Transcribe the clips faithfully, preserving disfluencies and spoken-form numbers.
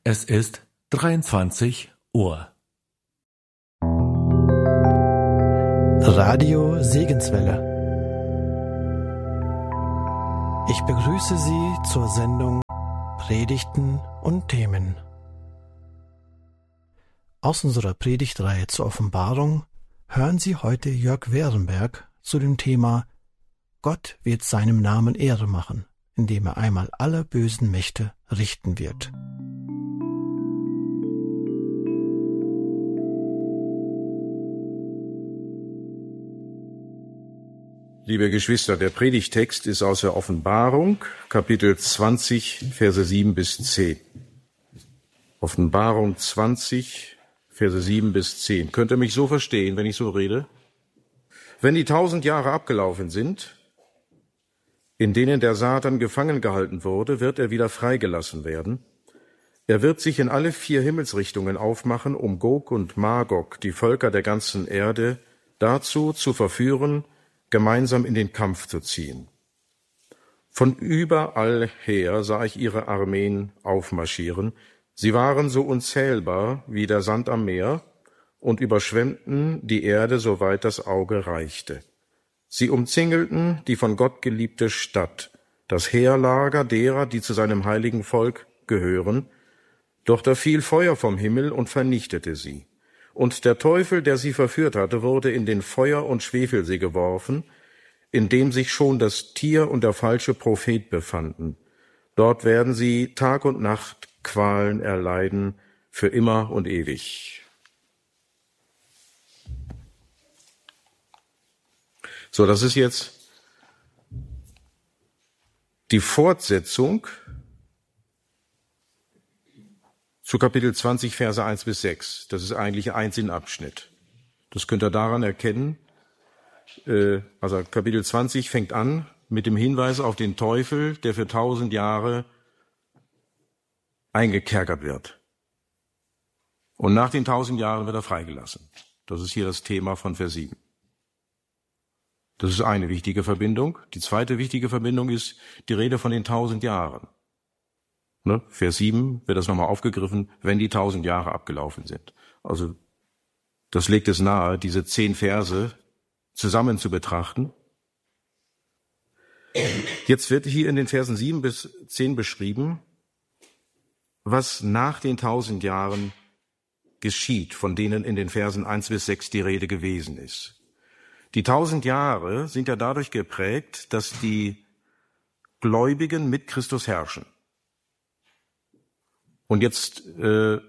Es ist dreiundzwanzig Uhr. Radio Segenswelle. Ich begrüße Sie zur Sendung Predigten und Themen. Aus unserer Predigtreihe zur Offenbarung hören Sie heute Jörg Werenberg zu dem Thema Gott wird seinem Namen Ehre machen, indem er einmal alle bösen Mächte richten wird. Liebe Geschwister, der Predigtext ist aus der Offenbarung, Kapitel zwanzig, Verse sieben bis zehn. Offenbarung zwanzig, Verse sieben bis zehn. Könnt ihr mich so verstehen, wenn ich so rede? Wenn die tausend Jahre abgelaufen sind, in denen der Satan gefangen gehalten wurde, wird er wieder freigelassen werden. Er wird sich in alle vier Himmelsrichtungen aufmachen, um Gog und Magog, die Völker der ganzen Erde, dazu zu verführen, gemeinsam in den Kampf zu ziehen. Von überall her sah ich ihre Armeen aufmarschieren. Sie waren so unzählbar wie der Sand am Meer und überschwemmten die Erde, soweit das Auge reichte. Sie umzingelten die von Gott geliebte Stadt, das Heerlager derer, die zu seinem heiligen Volk gehören. Doch da fiel Feuer vom Himmel und vernichtete sie. Und der Teufel, der sie verführt hatte, wurde in den Feuer- und Schwefelsee geworfen, in dem sich schon das Tier und der falsche Prophet befanden. Dort werden sie Tag und Nacht Qualen erleiden, für immer und ewig. So, das ist jetzt die Fortsetzung zu Kapitel zwanzig, Verse eins bis sechs. Das ist eigentlich ein Sinnabschnitt. Das könnt ihr daran erkennen. Also Kapitel zwanzig fängt an mit dem Hinweis auf den Teufel, der für tausend Jahre eingekerkert wird. Und nach den tausend Jahren wird er freigelassen. Das ist hier das Thema von Vers sieben. Das ist eine wichtige Verbindung. Die zweite wichtige Verbindung ist die Rede von den tausend Jahren. Ne? Vers sieben wird das nochmal aufgegriffen, wenn die tausend Jahre abgelaufen sind. Also das legt es nahe, diese zehn Verse zusammen zu betrachten. Jetzt wird hier in den Versen sieben bis zehn beschrieben, was nach den tausend Jahren geschieht, von denen in den Versen eins bis sechs die Rede gewesen ist. Die tausend Jahre sind ja dadurch geprägt, dass die Gläubigen mit Christus herrschen. Und jetzt äh,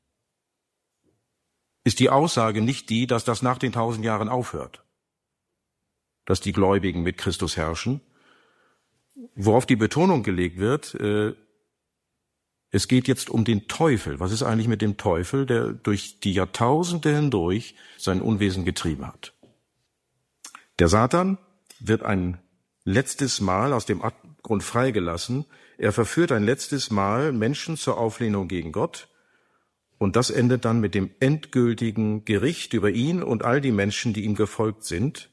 ist die Aussage nicht die, dass das nach den tausend Jahren aufhört, dass die Gläubigen mit Christus herrschen. Worauf die Betonung gelegt wird, äh, es geht jetzt um den Teufel. Was ist eigentlich mit dem Teufel, der durch die Jahrtausende hindurch sein Unwesen getrieben hat? Der Satan wird ein letztes Mal aus dem Abgrund freigelassen. Er verführt ein letztes Mal Menschen zur Auflehnung gegen Gott. Und das endet dann mit dem endgültigen Gericht über ihn und all die Menschen, die ihm gefolgt sind.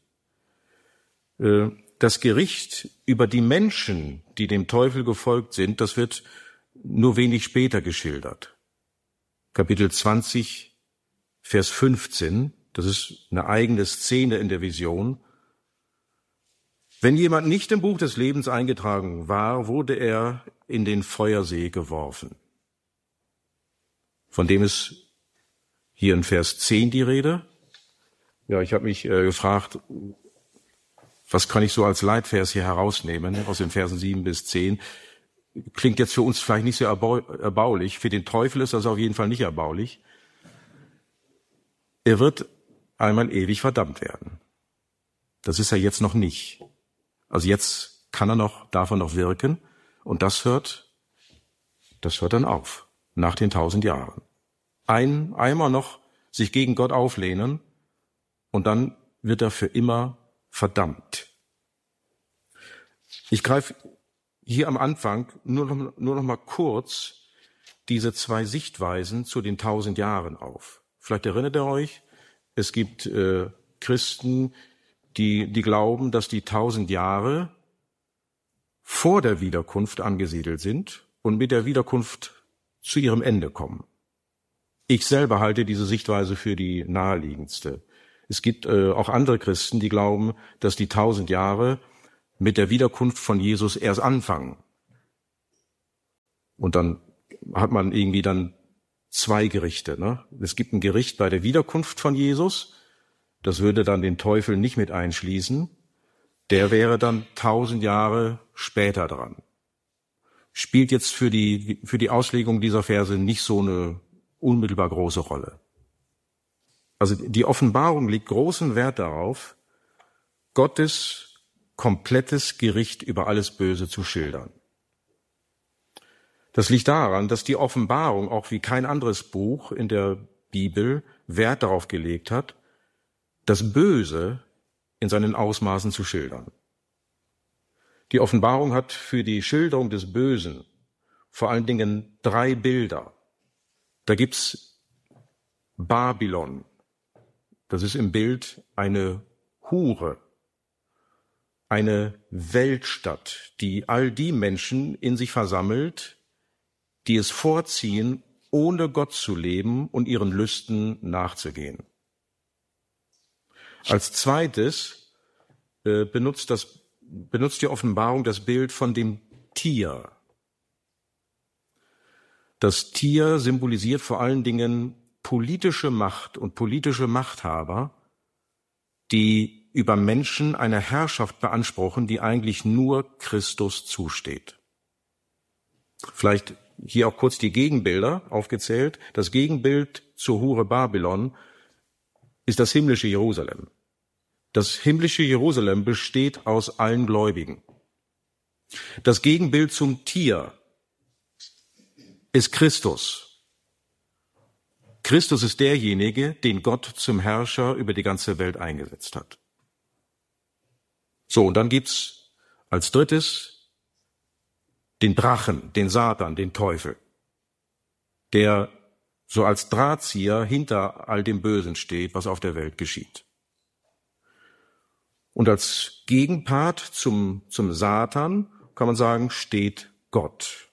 Das Gericht über die Menschen, die dem Teufel gefolgt sind, das wird nur wenig später geschildert. Kapitel zwanzig, Vers fünfzehn, das ist eine eigene Szene in der Vision. Wenn jemand nicht im Buch des Lebens eingetragen war, wurde er in den Feuersee geworfen. Von dem ist hier in Vers zehn die Rede. Ja, ich habe mich äh, gefragt, was kann ich so als Leitvers hier herausnehmen aus den Versen sieben bis zehn? Klingt jetzt für uns vielleicht nicht sehr erbaulich. Für den Teufel ist das auf jeden Fall nicht erbaulich. Er wird einmal ewig verdammt werden. Das ist er jetzt noch nicht. Also jetzt kann er noch, darf er noch wirken. Und das hört, das hört dann auf. Nach den tausend Jahren. Ein, einmal noch sich gegen Gott auflehnen und dann wird er für immer verdammt. Ich greife hier am Anfang nur noch, nur noch mal kurz diese zwei Sichtweisen zu den tausend Jahren auf. Vielleicht erinnert ihr euch, es gibt äh, Christen, die, die glauben, dass die tausend Jahre vor der Wiederkunft angesiedelt sind und mit der Wiederkunft zu ihrem Ende kommen. Ich selber halte diese Sichtweise für die naheliegendste. Es gibt äh, auch andere Christen, die glauben, dass die tausend Jahre mit der Wiederkunft von Jesus erst anfangen. Und dann hat man irgendwie dann zwei Gerichte. Ne? Es gibt ein Gericht bei der Wiederkunft von Jesus, das würde dann den Teufel nicht mit einschließen. Der wäre dann tausend Jahre später dran. Spielt jetzt für die, für die Auslegung dieser Verse nicht so eine unmittelbar große Rolle. Also die Offenbarung legt großen Wert darauf, Gottes komplettes Gericht über alles Böse zu schildern. Das liegt daran, dass die Offenbarung auch wie kein anderes Buch in der Bibel Wert darauf gelegt hat, das Böse in seinen Ausmaßen zu schildern. Die Offenbarung hat für die Schilderung des Bösen vor allen Dingen drei Bilder. Da gibt's Babylon. Das ist im Bild eine Hure, eine Weltstadt, die all die Menschen in sich versammelt, die es vorziehen, ohne Gott zu leben und ihren Lüsten nachzugehen. Als zweites äh, benutzt, das, benutzt die Offenbarung das Bild von dem Tier. Das Tier symbolisiert vor allen Dingen politische Macht und politische Machthaber, die über Menschen eine Herrschaft beanspruchen, die eigentlich nur Christus zusteht. Vielleicht hier auch kurz die Gegenbilder aufgezählt. Das Gegenbild zur Hure Babylon ist das himmlische Jerusalem. Das himmlische Jerusalem besteht aus allen Gläubigen. Das Gegenbild zum Tier ist Christus. Christus ist derjenige, den Gott zum Herrscher über die ganze Welt eingesetzt hat. So, und dann gibt's als drittes den Drachen, den Satan, den Teufel, der so als Drahtzieher hinter all dem Bösen steht, was auf der Welt geschieht. Und als Gegenpart zum, zum Satan kann man sagen, steht Gott.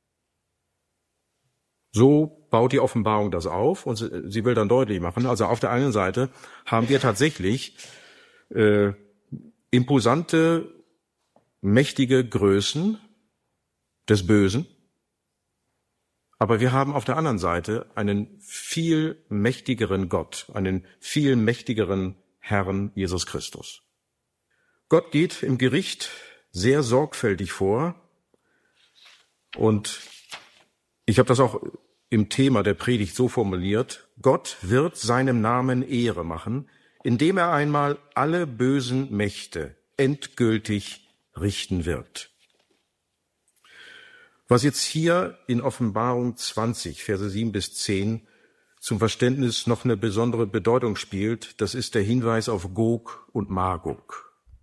So baut die Offenbarung das auf und sie, sie will dann deutlich machen, also auf der einen Seite haben wir tatsächlich äh, imposante, mächtige Größen des Bösen, aber wir haben auf der anderen Seite einen viel mächtigeren Gott, einen viel mächtigeren Herrn Jesus Christus. Gott geht im Gericht sehr sorgfältig vor und ich habe das auch im Thema der Predigt so formuliert: Gott wird seinem Namen Ehre machen, indem er einmal alle bösen Mächte endgültig richten wird. Was jetzt hier in Offenbarung zwanzig, Verse sieben bis zehn zum Verständnis noch eine besondere Bedeutung spielt, das ist der Hinweis auf Gog und Magog.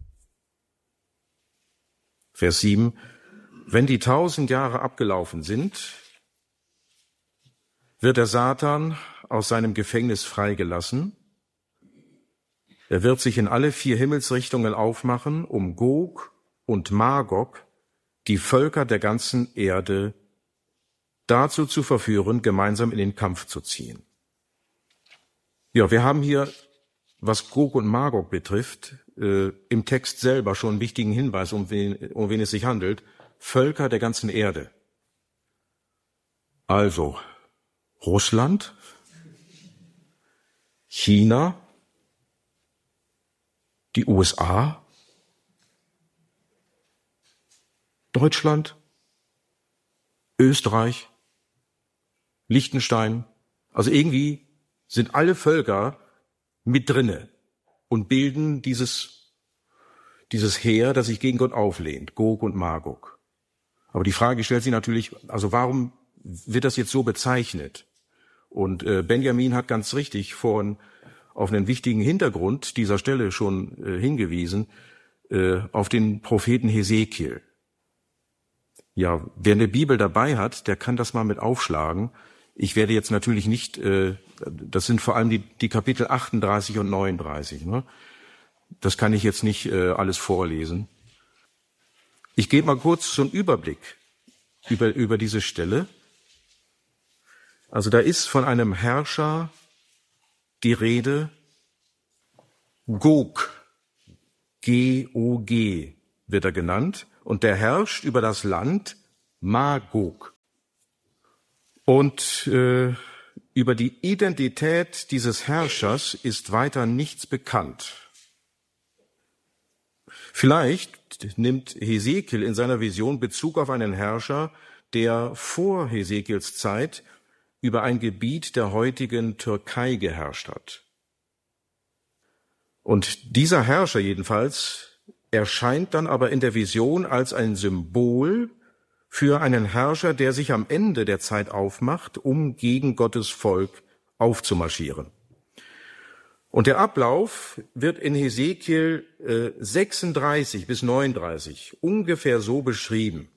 Vers sieben: Wenn die tausend Jahre abgelaufen sind, wird der Satan aus seinem Gefängnis freigelassen. Er wird sich in alle vier Himmelsrichtungen aufmachen, um Gog und Magog, die Völker der ganzen Erde, dazu zu verführen, gemeinsam in den Kampf zu ziehen. Ja, wir haben hier, was Gog und Magog betrifft, äh, im Text selber schon einen wichtigen Hinweis, um wen, um wen es sich handelt. Völker der ganzen Erde. Also Russland, China, die U S A, Deutschland, Österreich, Liechtenstein. Also irgendwie sind alle Völker mit drinne und bilden dieses, dieses Heer, das sich gegen Gott auflehnt, Gog und Magog. Aber die Frage stellt sich natürlich, also warum wird das jetzt so bezeichnet? Und äh, Benjamin hat ganz richtig vorhin auf einen wichtigen Hintergrund dieser Stelle schon äh, hingewiesen, äh, auf den Propheten Hesekiel. Ja, wer eine Bibel dabei hat, der kann das mal mit aufschlagen. Ich werde jetzt natürlich nicht, äh, das sind vor allem die, die Kapitel achtunddreißig und neununddreißig. Ne? Das kann ich jetzt nicht äh, alles vorlesen. Ich gebe mal kurz so einen Überblick über, über diese Stelle. Also da ist von einem Herrscher die Rede, Gog, G O G wird er genannt, und der herrscht über das Land Magog. Und äh, über die Identität dieses Herrschers ist weiter nichts bekannt. Vielleicht nimmt Hesekiel in seiner Vision Bezug auf einen Herrscher, der vor Hesekiels Zeit über ein Gebiet der heutigen Türkei geherrscht hat. Und dieser Herrscher jedenfalls erscheint dann aber in der Vision als ein Symbol für einen Herrscher, der sich am Ende der Zeit aufmacht, um gegen Gottes Volk aufzumarschieren. Und der Ablauf wird in Hesekiel äh, sechsunddreißig bis neununddreißig ungefähr so beschrieben.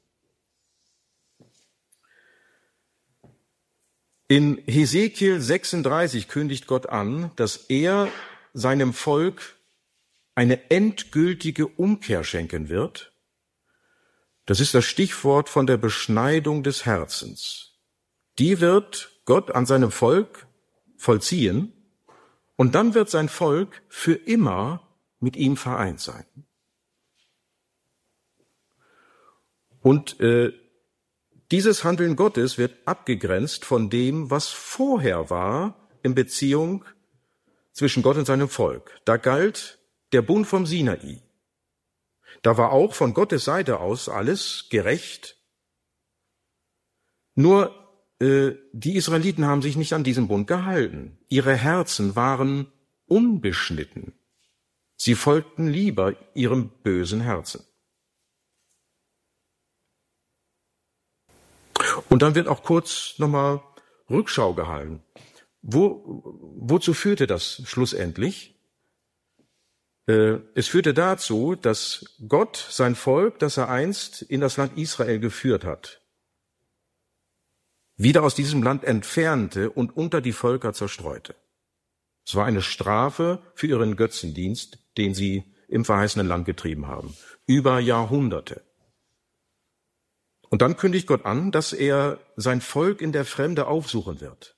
In Hesekiel sechsunddreißig kündigt Gott an, dass er seinem Volk eine endgültige Umkehr schenken wird. Das ist das Stichwort von der Beschneidung des Herzens. Die wird Gott an seinem Volk vollziehen, und dann wird sein Volk für immer mit ihm vereint sein. Und äh, dieses Handeln Gottes wird abgegrenzt von dem, was vorher war in Beziehung zwischen Gott und seinem Volk. Da galt der Bund vom Sinai. Da war auch von Gottes Seite aus alles gerecht. Nur äh, die Israeliten haben sich nicht an diesen Bund gehalten. Ihre Herzen waren unbeschnitten. Sie folgten lieber ihrem bösen Herzen. Und dann wird auch kurz nochmal Rückschau gehalten. Wo, wozu führte das schlussendlich? Es führte dazu, dass Gott sein Volk, das er einst in das Land Israel geführt hat, wieder aus diesem Land entfernte und unter die Völker zerstreute. Es war eine Strafe für ihren Götzendienst, den sie im verheißenen Land getrieben haben, über Jahrhunderte. Und dann kündigt Gott an, dass er sein Volk in der Fremde aufsuchen wird.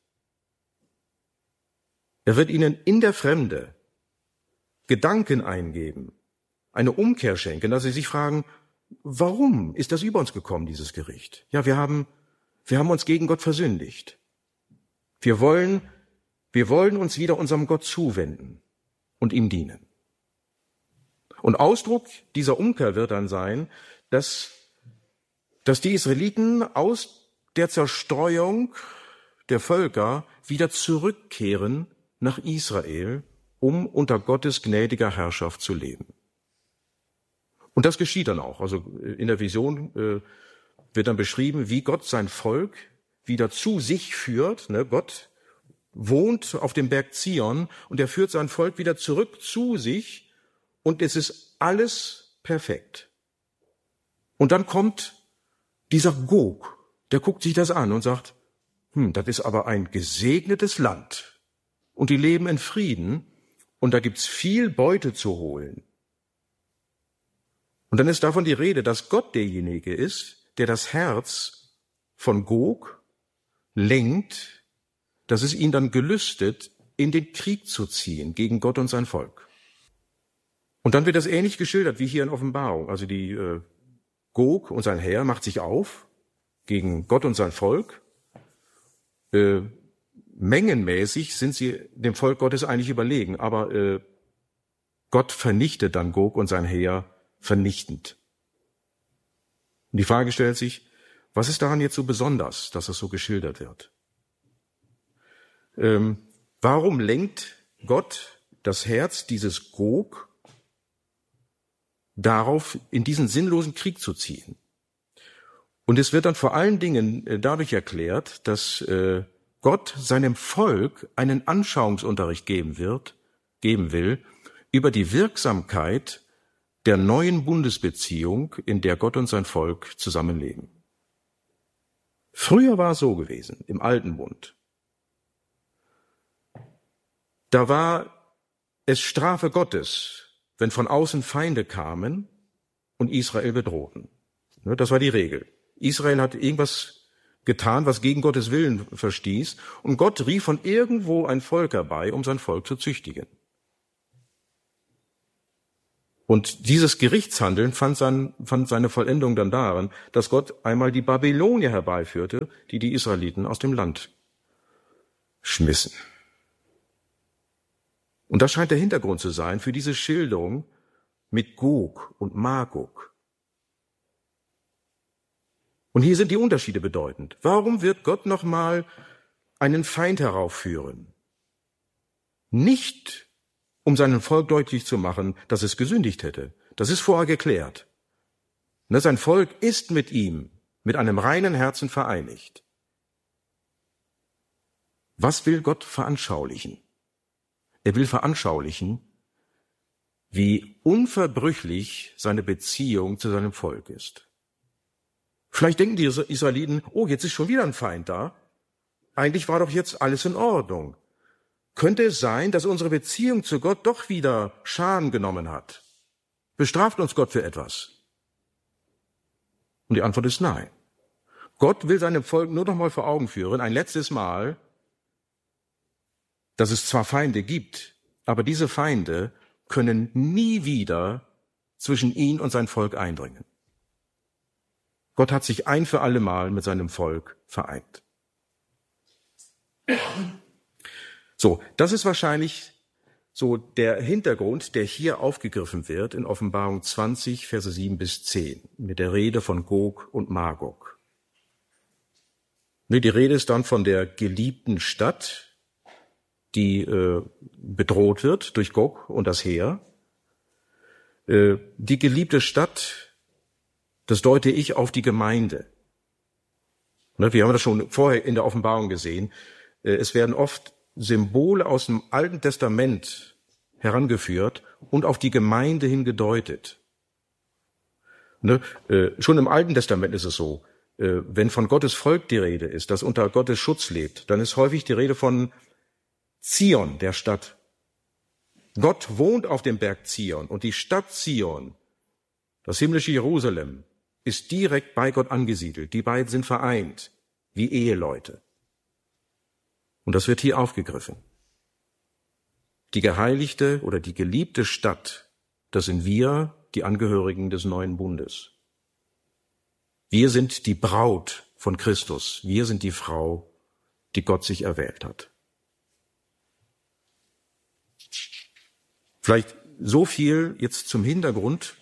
Er wird ihnen in der Fremde Gedanken eingeben, eine Umkehr schenken, dass sie sich fragen, warum ist das über uns gekommen, dieses Gericht? Ja, wir haben, wir haben uns gegen Gott versündigt. Wir wollen, wir wollen uns wieder unserem Gott zuwenden und ihm dienen. Und Ausdruck dieser Umkehr wird dann sein, dass, dass die Israeliten aus der Zerstreuung der Völker wieder zurückkehren nach Israel, um unter Gottes gnädiger Herrschaft zu leben. Und das geschieht dann auch. Also in der Vision äh, wird dann beschrieben, wie Gott sein Volk wieder zu sich führt. Ne? Gott wohnt auf dem Berg Zion und er führt sein Volk wieder zurück zu sich und es ist alles perfekt. Und dann kommt dieser Gog, der guckt sich das an und sagt, hm, das ist aber ein gesegnetes Land und die leben in Frieden. Und da gibt's viel Beute zu holen. Und dann ist davon die Rede, dass Gott derjenige ist, der das Herz von Gog lenkt, dass es ihn dann gelüstet, in den Krieg zu ziehen gegen Gott und sein Volk. Und dann wird das ähnlich geschildert wie hier in Offenbarung. Also die äh, Gog und sein Heer macht sich auf gegen Gott und sein Volk. Äh, Mengenmäßig sind sie dem Volk Gottes eigentlich überlegen, aber äh, Gott vernichtet dann Gog und sein Heer vernichtend. Und die Frage stellt sich, was ist daran jetzt so besonders, dass es so geschildert wird? Ähm, warum lenkt Gott das Herz dieses Gog darauf, in diesen sinnlosen Krieg zu ziehen? Und es wird dann vor allen Dingen äh, dadurch erklärt, dass äh, Gott seinem Volk einen Anschauungsunterricht geben wird, geben will, über die Wirksamkeit der neuen Bundesbeziehung, in der Gott und sein Volk zusammenleben. Früher war es so gewesen, im Alten Bund. Da war es Strafe Gottes, wenn von außen Feinde kamen und Israel bedrohten. Das war die Regel. Israel hat irgendwas getan, was gegen Gottes Willen verstieß, und Gott rief von irgendwo ein Volk herbei, um sein Volk zu züchtigen. Und dieses Gerichtshandeln fand, sein, fand seine Vollendung dann darin, dass Gott einmal die Babylonier herbeiführte, die die Israeliten aus dem Land schmissen. Und das scheint der Hintergrund zu sein für diese Schilderung mit Gog und Magog. Und hier sind die Unterschiede bedeutend. Warum wird Gott nochmal einen Feind heraufführen? Nicht, um seinem Volk deutlich zu machen, dass es gesündigt hätte. Das ist vorher geklärt. Sein Volk ist mit ihm, mit einem reinen Herzen vereinigt. Was will Gott veranschaulichen? Er will veranschaulichen, wie unverbrüchlich seine Beziehung zu seinem Volk ist. Vielleicht denken die Israeliten, oh, jetzt ist schon wieder ein Feind da. Eigentlich war doch jetzt alles in Ordnung. Könnte es sein, dass unsere Beziehung zu Gott doch wieder Schaden genommen hat? Bestraft uns Gott für etwas? Und die Antwort ist nein. Gott will seinem Volk nur noch mal vor Augen führen, ein letztes Mal, dass es zwar Feinde gibt, aber diese Feinde können nie wieder zwischen ihn und sein Volk eindringen. Gott hat sich ein für alle Mal mit seinem Volk vereint. So, das ist wahrscheinlich so der Hintergrund, der hier aufgegriffen wird in Offenbarung zwanzig, Verse sieben bis zehn, mit der Rede von Gog und Magog. Die Rede ist dann von der geliebten Stadt, die äh, bedroht wird durch Gog und das Heer. Äh, die geliebte Stadt, das deute ich auf die Gemeinde. Ne, wir haben das schon vorher in der Offenbarung gesehen. Äh, es werden oft Symbole aus dem Alten Testament herangeführt und auf die Gemeinde hin gedeutet. Ne, äh, schon im Alten Testament ist es so, äh, wenn von Gottes Volk die Rede ist, das unter Gottes Schutz lebt, dann ist häufig die Rede von Zion, der Stadt. Gott wohnt auf dem Berg Zion und die Stadt Zion, das himmlische Jerusalem, ist direkt bei Gott angesiedelt. Die beiden sind vereint, wie Eheleute. Und das wird hier aufgegriffen. Die geheiligte oder die geliebte Stadt, das sind wir, die Angehörigen des neuen Bundes. Wir sind die Braut von Christus. Wir sind die Frau, die Gott sich erwählt hat. Vielleicht so viel jetzt zum Hintergrund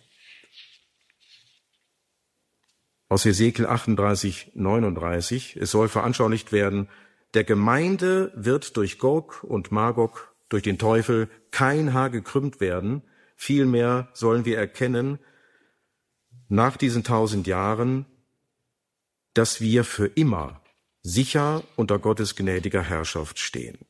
aus Hesekiel achtunddreißig, neununddreißig. Es soll veranschaulicht werden, der Gemeinde wird durch Gog und Magog, durch den Teufel, kein Haar gekrümmt werden. Vielmehr sollen wir erkennen, nach diesen tausend Jahren, dass wir für immer sicher unter Gottes gnädiger Herrschaft stehen.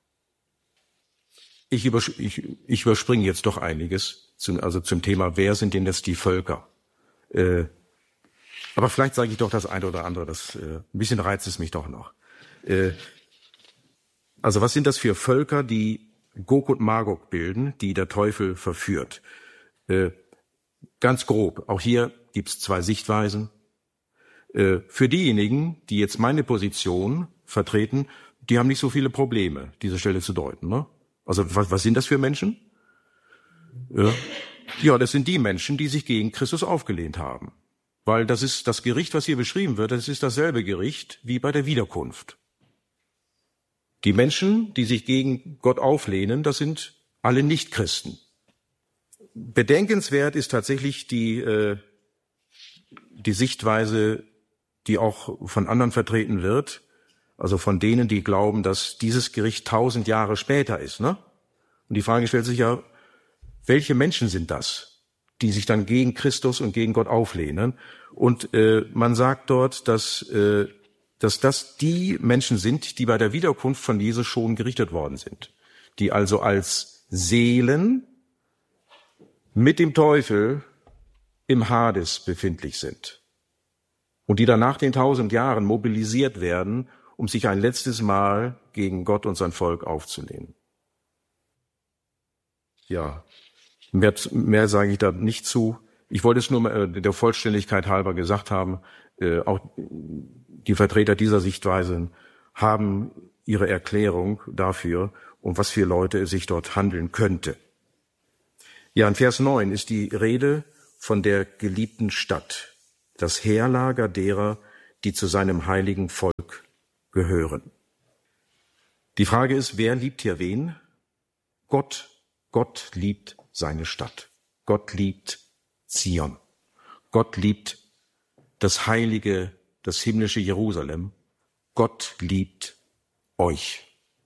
Ich, übers- ich, ich überspringe jetzt doch einiges, zum, also zum Thema, wer sind denn jetzt die Völker? Äh, aber vielleicht sage ich doch das eine oder andere, das, äh, ein bisschen reizt es mich doch noch. Äh, also was sind das für Völker, die Gog und Magog bilden, die der Teufel verführt? Äh, ganz grob, auch hier gibt's zwei Sichtweisen. Äh, für diejenigen, die jetzt meine Position vertreten, die haben nicht so viele Probleme, diese Stelle zu deuten, ne? Also was, was sind das für Menschen? Ja. ja, das sind die Menschen, die sich gegen Christus aufgelehnt haben. Weil das ist das Gericht, was hier beschrieben wird, das ist dasselbe Gericht wie bei der Wiederkunft. Die Menschen, die sich gegen Gott auflehnen, das sind alle Nichtchristen. Bedenkenswert ist tatsächlich die, äh, die Sichtweise, die auch von anderen vertreten wird, also von denen, die glauben, dass dieses Gericht tausend Jahre später ist, ne? Und die Frage stellt sich ja, welche Menschen sind das, die sich dann gegen Christus und gegen Gott auflehnen? Und äh, man sagt dort, dass, äh, dass das die Menschen sind, die bei der Wiederkunft von Jesus schon gerichtet worden sind, die also als Seelen mit dem Teufel im Hades befindlich sind und die dann nach den tausend Jahren mobilisiert werden, um sich ein letztes Mal gegen Gott und sein Volk aufzulehnen. Ja, mehr, mehr sage ich da nicht zu. Ich wollte es nur der Vollständigkeit halber gesagt haben. äh, auch die Vertreter dieser Sichtweisen haben ihre Erklärung dafür, um was für Leute es sich dort handeln könnte. Ja, in Vers neun ist die Rede von der geliebten Stadt, das Heerlager derer, die zu seinem heiligen Volk gehören. Die Frage ist, wer liebt hier wen? Gott. Gott liebt seine Stadt. Gott liebt Zion. Gott liebt das heilige, das himmlische Jerusalem. Gott liebt euch.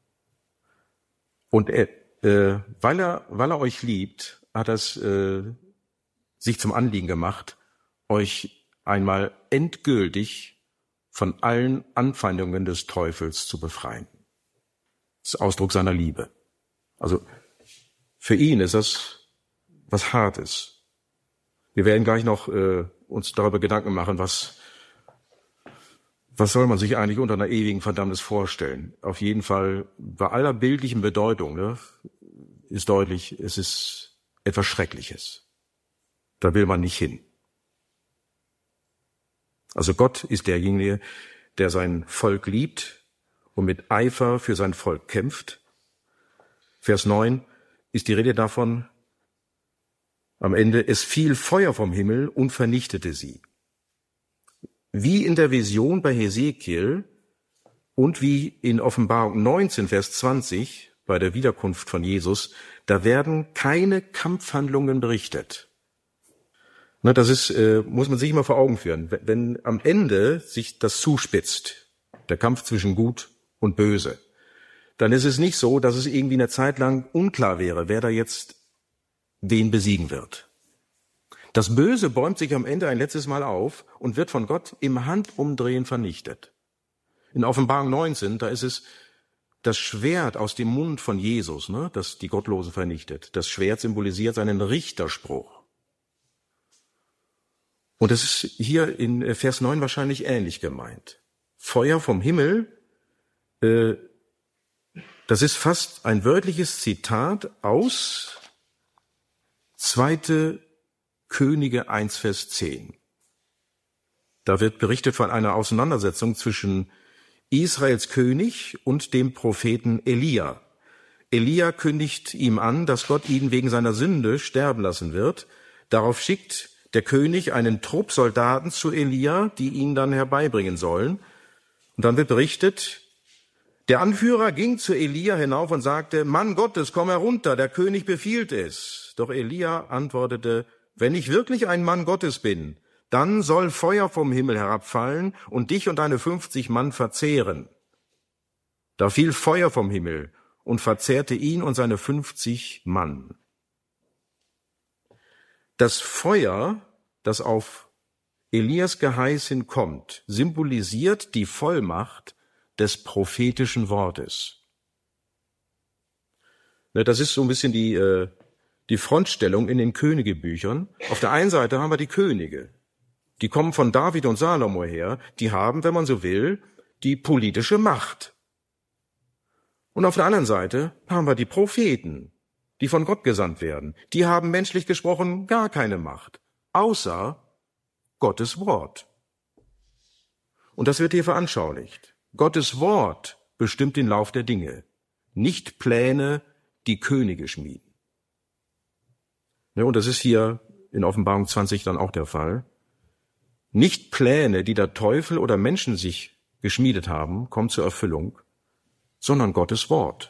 Und er, äh, weil er, weil er euch liebt, hat er es äh, sich zum Anliegen gemacht, euch einmal endgültig von allen Anfeindungen des Teufels zu befreien. Das ist Ausdruck seiner Liebe. Also für ihn ist das was Hartes. Wir werden gleich noch äh, uns darüber Gedanken machen, was was soll man sich eigentlich unter einer ewigen Verdammnis vorstellen. Auf jeden Fall, bei aller bildlichen Bedeutung, ne, ist deutlich, es ist etwas Schreckliches. Da will man nicht hin. Also Gott ist derjenige, der sein Volk liebt und mit Eifer für sein Volk kämpft. Vers neun ist die Rede davon, am Ende, es fiel Feuer vom Himmel und vernichtete sie. Wie in der Vision bei Hesekiel und wie in Offenbarung neunzehn, Vers zwanzig, bei der Wiederkunft von Jesus, da werden keine Kampfhandlungen berichtet. Na, das ist, äh, muss man sich immer vor Augen führen. Wenn, wenn am Ende sich das zuspitzt, der Kampf zwischen Gut und Böse, dann ist es nicht so, dass es irgendwie eine Zeit lang unklar wäre, wer da jetzt wen besiegen wird. Das Böse bäumt sich am Ende ein letztes Mal auf und wird von Gott im Handumdrehen vernichtet. In Offenbarung neunzehn, da ist es das Schwert aus dem Mund von Jesus, ne, das die Gottlosen vernichtet. Das Schwert symbolisiert seinen Richterspruch. Und das ist hier in Vers neun wahrscheinlich ähnlich gemeint. Feuer vom Himmel, äh, das ist fast ein wörtliches Zitat aus Zweite Könige eins, Vers zehn. Da wird berichtet von einer Auseinandersetzung zwischen Israels König und dem Propheten Elia. Elia kündigt ihm an, dass Gott ihn wegen seiner Sünde sterben lassen wird. Darauf schickt der König einen Trupp Soldaten zu Elia, die ihn dann herbeibringen sollen. Und dann wird berichtet, der Anführer ging zu Elia hinauf und sagte, Mann Gottes, komm herunter, der König befiehlt es. Doch Elia antwortete, wenn ich wirklich ein Mann Gottes bin, dann soll Feuer vom Himmel herabfallen und dich und deine fünfzig Mann verzehren. Da fiel Feuer vom Himmel und verzehrte ihn und seine fünfzig Mann. Das Feuer, das auf Elias Geheiß hin kommt, symbolisiert die Vollmacht des prophetischen Wortes. Das ist so ein bisschen die, die Frontstellung in den Königebüchern. Auf der einen Seite haben wir die Könige. Die kommen von David und Salomo her. Die haben, wenn man so will, die politische Macht. Und auf der anderen Seite haben wir die Propheten, die von Gott gesandt werden. Die haben menschlich gesprochen gar keine Macht, außer Gottes Wort. Und das wird hier veranschaulicht. Gottes Wort bestimmt den Lauf der Dinge, nicht Pläne, die Könige schmieden. Ja, und das ist hier in Offenbarung zwanzig dann auch der Fall. Nicht Pläne, die der Teufel oder Menschen sich geschmiedet haben, kommen zur Erfüllung, sondern Gottes Wort.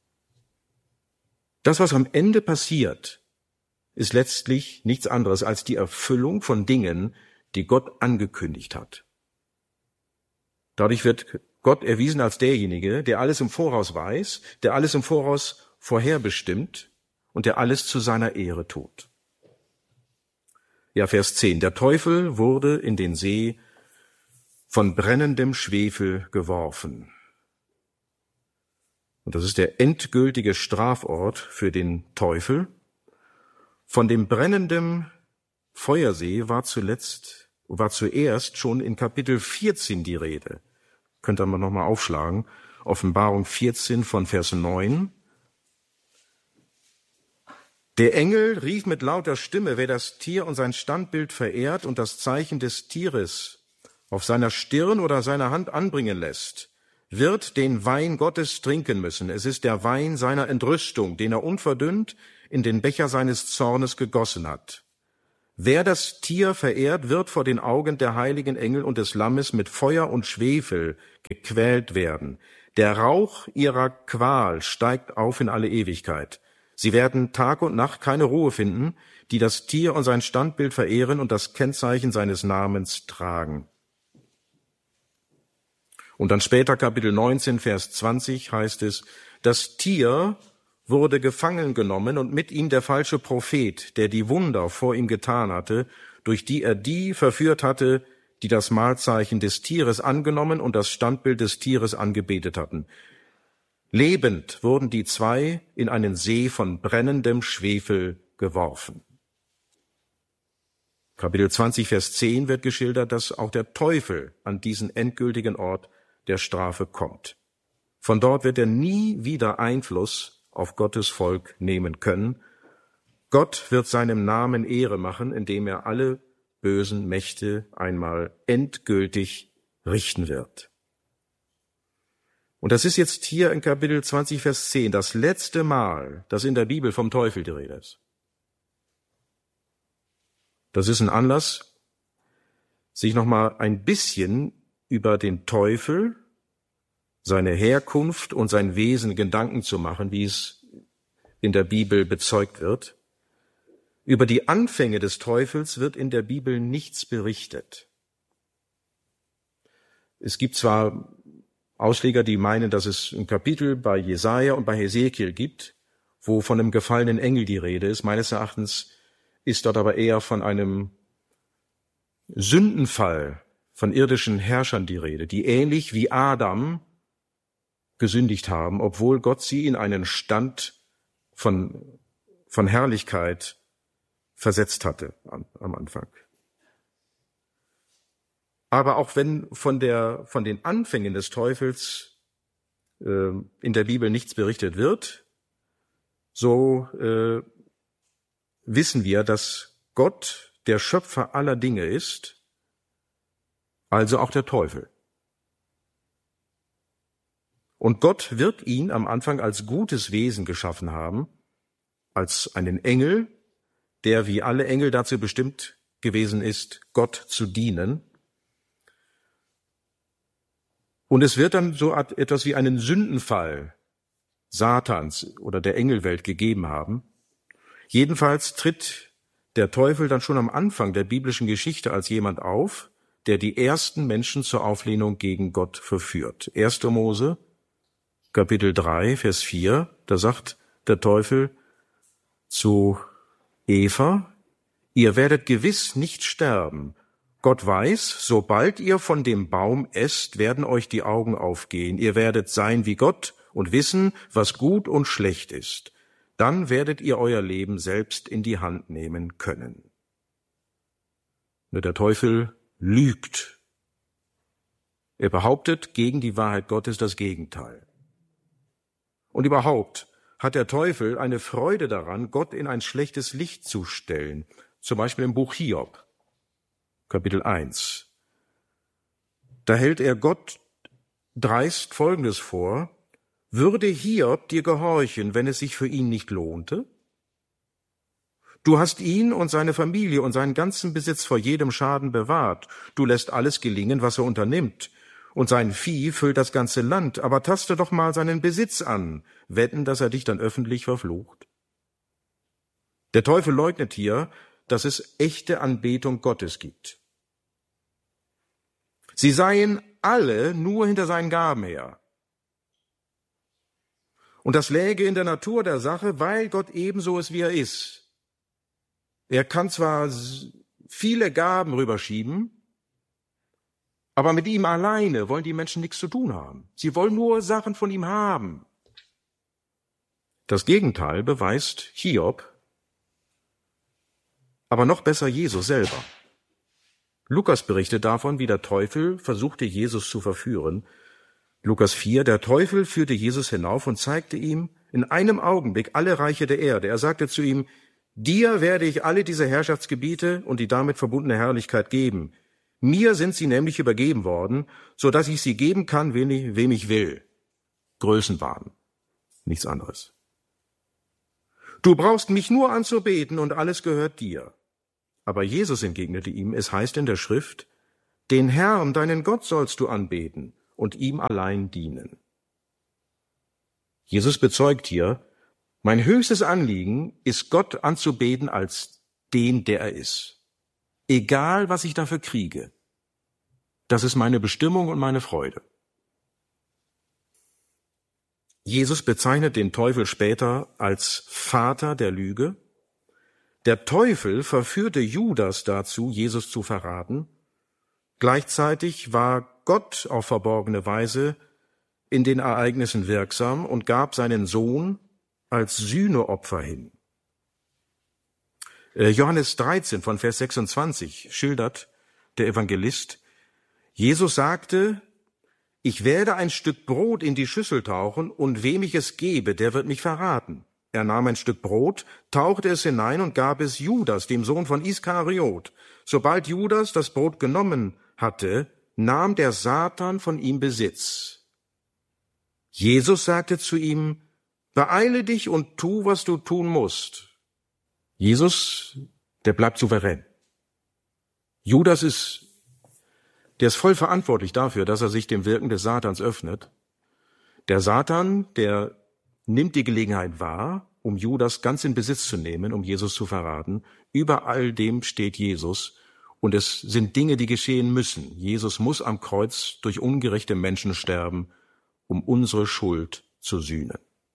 Das, was am Ende passiert, ist letztlich nichts anderes als die Erfüllung von Dingen, die Gott angekündigt hat. Dadurch wird Gott erwiesen als derjenige, der alles im Voraus weiß, der alles im Voraus vorherbestimmt und der alles zu seiner Ehre tut. Ja, Vers zehn. Der Teufel wurde in den See von brennendem Schwefel geworfen. Und das ist der endgültige Strafort für den Teufel. Von dem brennenden Feuersee war zuletzt, war zuerst schon in Kapitel vierzehn die Rede. Könnt ihr mal nochmal aufschlagen. Offenbarung vierzehn von Vers neun. Der Engel rief mit lauter Stimme, wer das Tier und sein Standbild verehrt und das Zeichen des Tieres auf seiner Stirn oder seiner Hand anbringen lässt, wird den Wein Gottes trinken müssen. Es ist der Wein seiner Entrüstung, den er unverdünnt in den Becher seines Zornes gegossen hat. Wer das Tier verehrt, wird vor den Augen der heiligen Engel und des Lammes mit Feuer und Schwefel gequält werden. Der Rauch ihrer Qual steigt auf in alle Ewigkeit. Sie werden Tag und Nacht keine Ruhe finden, die das Tier und sein Standbild verehren und das Kennzeichen seines Namens tragen. Und dann später Kapitel neunzehn, Vers zwanzig heißt es, das Tier wurde gefangen genommen und mit ihm der falsche Prophet, der die Wunder vor ihm getan hatte, durch die er die verführt hatte, die das Mahlzeichen des Tieres angenommen und das Standbild des Tieres angebetet hatten. Lebend wurden die zwei in einen See von brennendem Schwefel geworfen. Kapitel zwanzig, Vers zehn wird geschildert, dass auch der Teufel an diesen endgültigen Ort der Strafe kommt. Von dort wird er nie wieder Einfluss auf Gottes Volk nehmen können. Gott wird seinem Namen Ehre machen, indem er alle bösen Mächte einmal endgültig richten wird. Und das ist jetzt hier in Kapitel zwanzig, Vers zehn das letzte Mal, dass in der Bibel vom Teufel die Rede ist. Das ist ein Anlass, sich nochmal ein bisschen über den Teufel, seine Herkunft und sein Wesen Gedanken zu machen, wie es in der Bibel bezeugt wird. Über die Anfänge des Teufels wird in der Bibel nichts berichtet. Es gibt zwar Ausleger, die meinen, dass es ein Kapitel bei Jesaja und bei Hesekiel gibt, wo von einem gefallenen Engel die Rede ist. Meines Erachtens ist dort aber eher von einem Sündenfall von irdischen Herrschern die Rede, die ähnlich wie Adam gesündigt haben, obwohl Gott sie in einen Stand von, von Herrlichkeit versetzt hatte am, am Anfang. Aber auch wenn von der, von den Anfängen des Teufels äh, in der Bibel nichts berichtet wird, so äh, wissen wir, dass Gott der Schöpfer aller Dinge ist, also auch der Teufel. Und Gott wird ihn am Anfang als gutes Wesen geschaffen haben, als einen Engel, der wie alle Engel dazu bestimmt gewesen ist, Gott zu dienen. Und es wird dann so etwas wie einen Sündenfall Satans oder der Engelwelt gegeben haben. Jedenfalls tritt der Teufel dann schon am Anfang der biblischen Geschichte als jemand auf, der die ersten Menschen zur Auflehnung gegen Gott verführt. erster Mose, Kapitel drei, Vers vier, da sagt der Teufel zu Eva, ihr werdet gewiss nicht sterben. Gott weiß, sobald ihr von dem Baum esst, werden euch die Augen aufgehen. Ihr werdet sein wie Gott und wissen, was gut und schlecht ist. Dann werdet ihr euer Leben selbst in die Hand nehmen können. Nur der Teufel lügt. Er behauptet gegen die Wahrheit Gottes das Gegenteil. Und überhaupt hat der Teufel eine Freude daran, Gott in ein schlechtes Licht zu stellen. Zum Beispiel im Buch Hiob, Kapitel eins. Da hält er Gott dreist Folgendes vor: Würde Hiob dir gehorchen, wenn es sich für ihn nicht lohnte? Du hast ihn und seine Familie und seinen ganzen Besitz vor jedem Schaden bewahrt. Du lässt alles gelingen, was er unternimmt. Und sein Vieh füllt das ganze Land. Aber taste doch mal seinen Besitz an. Wetten, dass er dich dann öffentlich verflucht. Der Teufel leugnet hier, dass es echte Anbetung Gottes gibt. Sie seien alle nur hinter seinen Gaben her. Und das läge in der Natur der Sache, weil Gott ebenso ist, wie er ist. Er kann zwar viele Gaben rüberschieben, aber mit ihm alleine wollen die Menschen nichts zu tun haben. Sie wollen nur Sachen von ihm haben. Das Gegenteil beweist Hiob, aber noch besser Jesus selber. Lukas berichtet davon, wie der Teufel versuchte, Jesus zu verführen. Lukas vier, der Teufel führte Jesus hinauf und zeigte ihm in einem Augenblick alle Reiche der Erde. Er sagte zu ihm, dir werde ich alle diese Herrschaftsgebiete und die damit verbundene Herrlichkeit geben. Mir sind sie nämlich übergeben worden, so dass ich sie geben kann, wem ich, wem ich will. Größenwahn, nichts anderes. Du brauchst mich nur anzubeten und alles gehört dir. Aber Jesus entgegnete ihm, es heißt in der Schrift, den Herrn, deinen Gott sollst du anbeten und ihm allein dienen. Jesus bezeugt hier, mein höchstes Anliegen ist, Gott anzubeten als den, der er ist. Egal, was ich dafür kriege. Das ist meine Bestimmung und meine Freude. Jesus bezeichnet den Teufel später als Vater der Lüge. Der Teufel verführte Judas dazu, Jesus zu verraten. Gleichzeitig war Gott auf verborgene Weise in den Ereignissen wirksam und gab seinen Sohn als Sühneopfer hin. Johannes dreizehn von Vers sechsundzwanzig schildert der Evangelist, Jesus sagte, ich werde ein Stück Brot in die Schüssel tauchen und wem ich es gebe, der wird mich verraten. Er nahm ein Stück Brot, tauchte es hinein und gab es Judas, dem Sohn von Iskariot. Sobald Judas das Brot genommen hatte, nahm der Satan von ihm Besitz. Jesus sagte zu ihm, beeile dich und tu, was du tun musst. Jesus, der bleibt souverän. Judas ist, der ist voll verantwortlich dafür, dass er sich dem Wirken des Satans öffnet. Der Satan, der nimmt die Gelegenheit wahr, um Judas ganz in Besitz zu nehmen, um Jesus zu verraten. Über all dem steht Jesus. Und es sind Dinge, die geschehen müssen. Jesus muss am Kreuz durch ungerechte Menschen sterben, um unsere Schuld zu sühnen.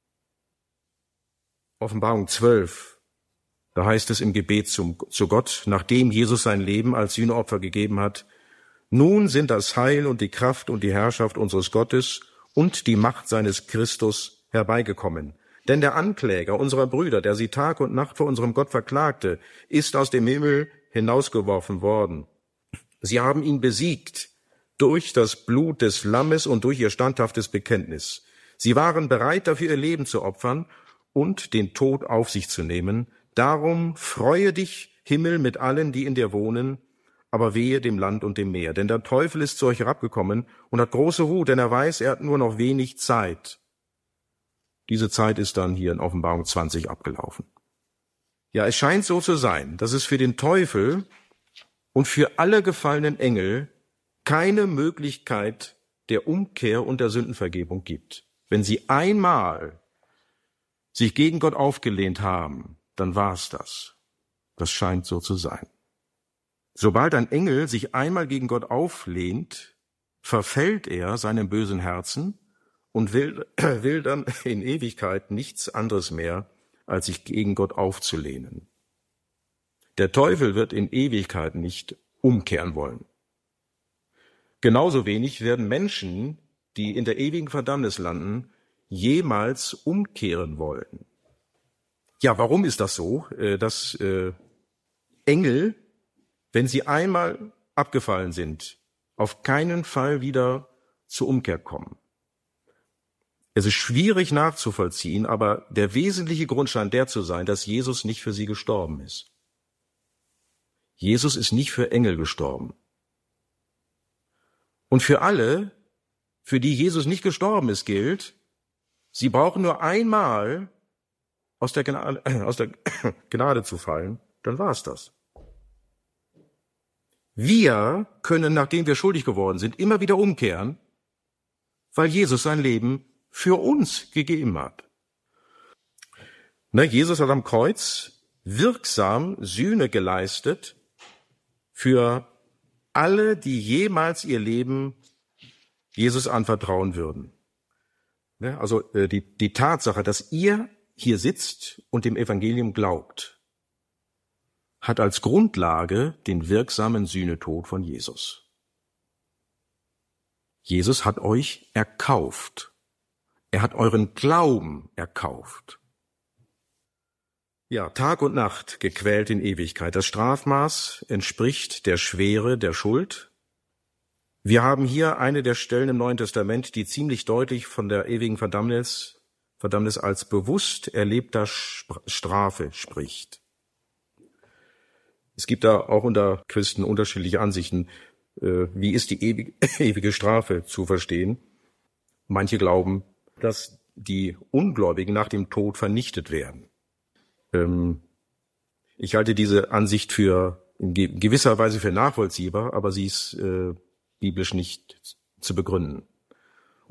Offenbarung zwölf, da heißt es im Gebet zum, zu Gott, nachdem Jesus sein Leben als Sühneopfer gegeben hat, nun sind das Heil und die Kraft und die Herrschaft unseres Gottes und die Macht seines Christus herbeigekommen. Denn der Ankläger unserer Brüder, der sie Tag und Nacht vor unserem Gott verklagte, ist aus dem Himmel hinausgeworfen worden. Sie haben ihn besiegt durch das Blut des Lammes und durch ihr standhaftes Bekenntnis. Sie waren bereit, dafür ihr Leben zu opfern und den Tod auf sich zu nehmen. Darum freue dich, Himmel, mit allen, die in dir wohnen, aber wehe dem Land und dem Meer. Denn der Teufel ist zu euch herabgekommen und hat große Wut, denn er weiß, er hat nur noch wenig Zeit. Diese Zeit ist dann hier in Offenbarung zwanzig abgelaufen. Ja, es scheint so zu sein, dass es für den Teufel und für alle gefallenen Engel keine Möglichkeit der Umkehr und der Sündenvergebung gibt. Wenn sie einmal sich gegen Gott aufgelehnt haben, dann war's das. Das scheint so zu sein. Sobald ein Engel sich einmal gegen Gott auflehnt, verfällt er seinem bösen Herzen und will, will dann in Ewigkeit nichts anderes mehr, als sich gegen Gott aufzulehnen. Der Teufel wird in Ewigkeit nicht umkehren wollen. Genauso wenig werden Menschen, die in der ewigen Verdammnis landen, jemals umkehren wollen. Ja, warum ist das so, dass äh, Engel, wenn sie einmal abgefallen sind, auf keinen Fall wieder zur Umkehr kommen? Es ist schwierig nachzuvollziehen, aber der wesentliche Grund scheint der zu sein, dass Jesus nicht für sie gestorben ist. Jesus ist nicht für Engel gestorben. Und für alle, für die Jesus nicht gestorben ist, gilt, sie brauchen nur einmal aus der Gnade, aus der Gnade zu fallen, dann war es das. Wir können, nachdem wir schuldig geworden sind, immer wieder umkehren, weil Jesus sein Leben für uns gegeben hat. Ne, Jesus hat am Kreuz wirksam Sühne geleistet für alle, die jemals ihr Leben Jesus anvertrauen würden. Ne, also äh, die, die Tatsache, dass ihr hier sitzt und dem Evangelium glaubt, hat als Grundlage den wirksamen Sühnetod von Jesus. Jesus hat euch erkauft. Er hat euren Glauben erkauft. Ja, Tag und Nacht gequält in Ewigkeit. Das Strafmaß entspricht der Schwere der Schuld. Wir haben hier eine der Stellen im Neuen Testament, die ziemlich deutlich von der ewigen Verdammnis, Verdammnis als bewusst erlebter Strafe spricht. Es gibt da auch unter Christen unterschiedliche Ansichten. äh, wie ist die ewige, ewige Strafe zu verstehen? Manche glauben, dass die Ungläubigen nach dem Tod vernichtet werden. Ähm, ich halte diese Ansicht für in gewisser Weise für nachvollziehbar, aber sie ist äh, biblisch nicht zu begründen.